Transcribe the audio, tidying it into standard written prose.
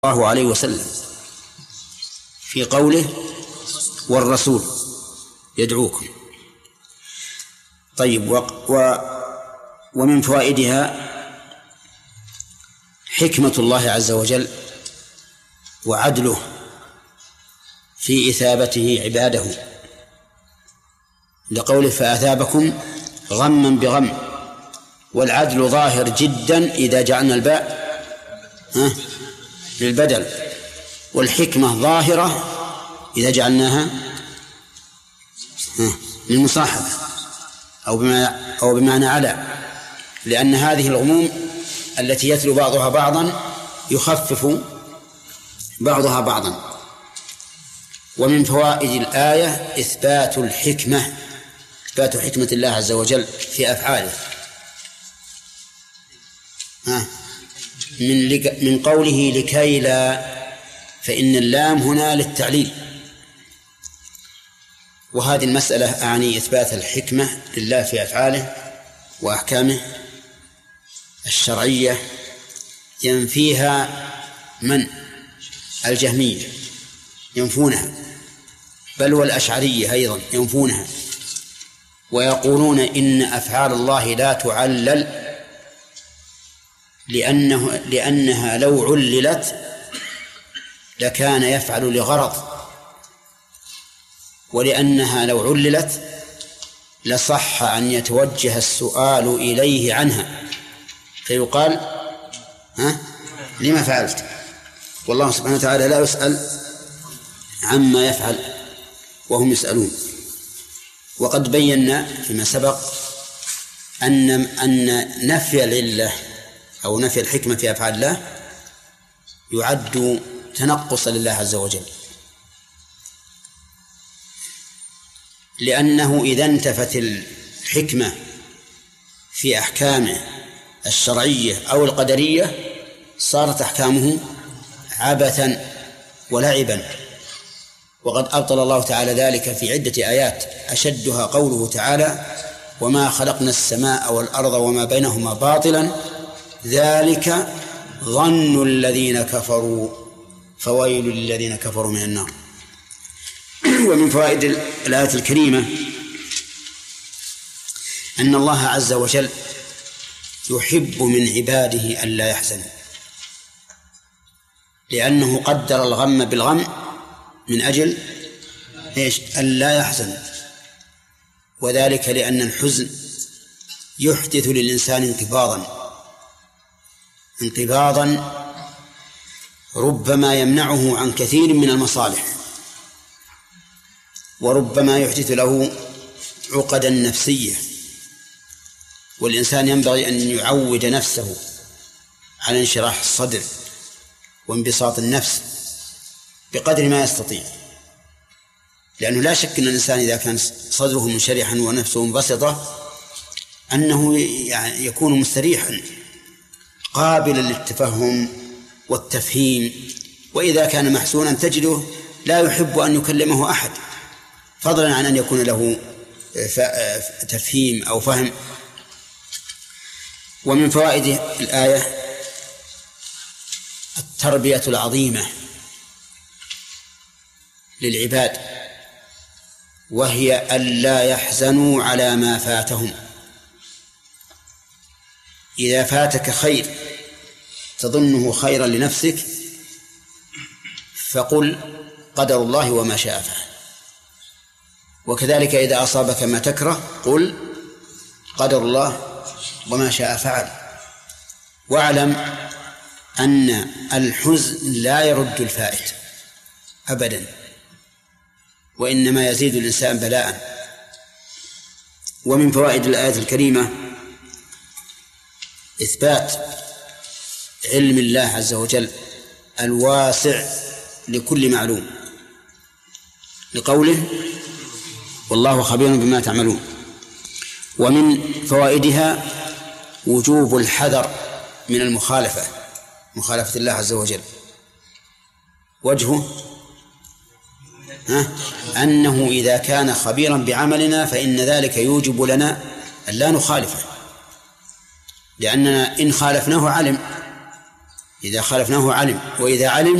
الله عليه وسلم في قوله والرسول يدعوكم. طيب، ومن فوائدها حكمة الله عز وجل وعدله في إثابته عباده، لقوله فأثابكم غما بغم، والعدل ظاهر جدا إذا جعلنا الباء للبدل، والحكمة ظاهرة إذا جعلناها للمصاحبة أو بمعنى على، لأن هذه الغموم التي يتلو بعضها بعضا يخفف بعضها بعضا. ومن فوائد الآية إثبات الحكمة، إثبات حكمة الله عز وجل في أفعاله، من قوله لكي لا، فإن اللام هنا للتعليل، وهذه المسألة أعني إثبات الحكمة لله في أفعاله وأحكامه الشرعية ينفيها من؟ الجهمية ينفونها، بل والأشعرية أيضا ينفونها، ويقولون إن أفعال الله لا تعلل لأنها لو عللت لكان يفعل لغرض، ولأنها لو عللت لصح أن يتوجه السؤال إليه عنها فيقال لما فعلت، والله سبحانه وتعالى لا يسأل عما يفعل وهم يسألون. وقد بينا فيما سبق أن نفي العلة أو نفي الحكمة في أفعال الله يعد تنقصا لله عز وجل، لأنه إذا انتفت الحكمة في أحكامه الشرعية أو القدرية صارت أحكامه عبثا ولعبا. وقد أبطل الله تعالى ذلك في عدة آيات، أشدها قوله تعالى وما خلقنا السماء والأرض وما بينهما باطلا ذلك ظن الذين كفروا فويل للذين كفروا من النار. ومن فوائد الآية الكريمة أن الله عز وجل يحب من عباده أن لا يحزنوا، لأنه قدر الغم بالغم من أجل أن لا يحزن، وذلك لأن الحزن يحدث للإنسان انقباضا ربما يمنعه عن كثير من المصالح، وربما يحدث له عقدا نفسية، والإنسان ينبغي أن يعود نفسه على انشراح الصدر وانبساط النفس بقدر ما يستطيع، لأنه لا شك أن الإنسان إذا كان صدره منشرحا ونفسه منبسطة أنه يكون مستريحا قابلا للتفهم والتفهيم، وإذا كان محزونا تجده لا يحب أن يكلمه أحد، فضلا عن أن يكون له تفهيم أو فهم. ومن فوائد الآية التربية العظيمة للعباد، وهي ألا يحزنوا على ما فاتهم. إذا فاتك خير تظنه خيرا لنفسك فقل قدر الله وما شاء فعل، وكذلك إذا أصابك ما تكره قل قدر الله وما شاء فعل. واعلم أن الحزن لا يرد الفائت أبدا، وإنما يزيد الإنسان بلاء. ومن فوائد الآية الكريمة إثبات علم الله عز وجل الواسع لكل معلوم، لقوله والله خبير بما تعملون. ومن فوائدها وجوب الحذر من مخالفة الله عز وجل. وجهه أنه إذا كان خبيرا بعملنا فإن ذلك يوجب لنا أن لا نخالفه، لأننا إن خالفناه علم إذا خالفناه علم، وإذا علم